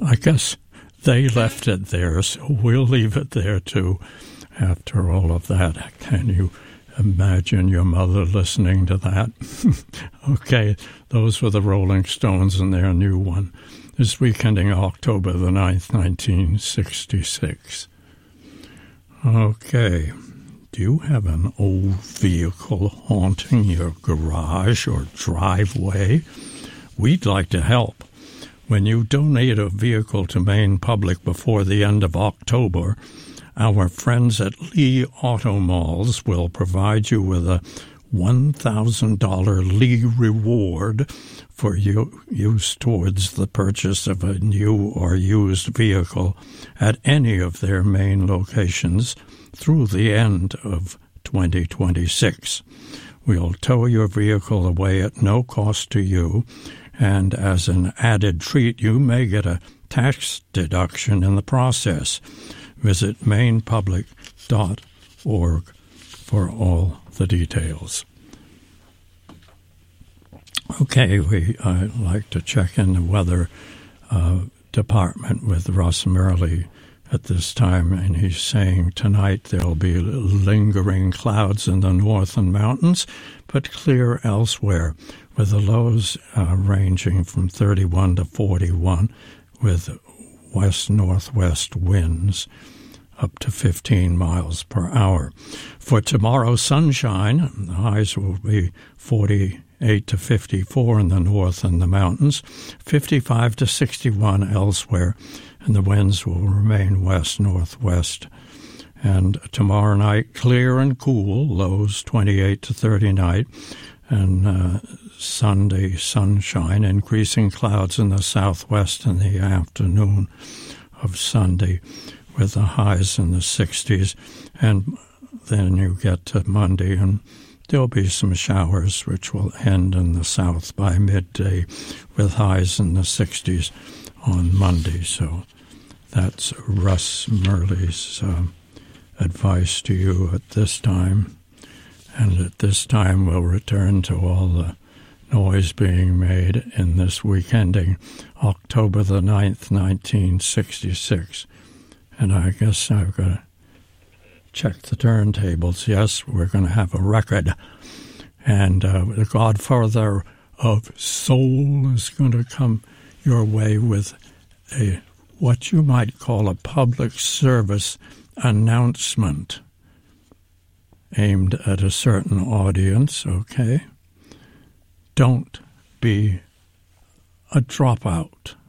I guess they left it there, so we'll leave it there too. After all of that, can you imagine your mother listening to that? Okay, those were the Rolling Stones and their new one. This week ending October the 9th, 1966. Okay, do you have an old vehicle haunting your garage or driveway? We'd like to help. When you donate a vehicle to Maine Public before the end of October, our friends at Lee Auto Malls will provide you with a $1,000 Lee reward for use towards the purchase of a new or used vehicle at any of their main locations through the end of 2026. We'll tow your vehicle away at no cost to you, and as an added treat, you may get a tax deduction in the process. Visit mainpublic.org for all the details. Okay, I'd like to check in the weather department with Russ Murley at this time, and he's saying tonight there'll be lingering clouds in the northern mountains, but clear elsewhere, with the lows ranging from 31 to 41, with west-northwest winds up to 15 miles per hour. For tomorrow, sunshine. The highs will be 48 to 54 in the north and the mountains, 55 to 61 elsewhere, and the winds will remain west-northwest. And tomorrow night, clear and cool, lows 28 to 39, and Sunday, sunshine, increasing clouds in the southwest in the afternoon of Sunday, with the highs in the 60s. And then you get to Monday, and there'll be some showers, which will end in the south by midday, with highs in the 60s on Monday. So that's Russ Murley's advice to you at this time. And at this time, we'll return to all the noise being made in this week ending October the 9th, 1966. And I guess I've got to check the turntables. Yes, we're going to have a record. And the Godfather of Soul is going to come your way with a what you might call a public service announcement aimed at a certain audience, okay? Don't be a dropout.